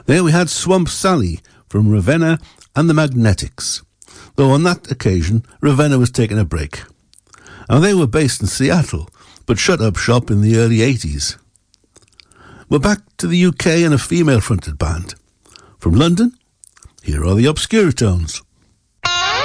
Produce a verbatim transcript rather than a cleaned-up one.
There we had Swamp Sally from Ravenna and the Magnetics, though on that occasion Ravenna was taking a break. Now they were based in Seattle, but shut up shop in the early eighties. We're back to the U K and a female-fronted band. From London, here are the Obscuritones.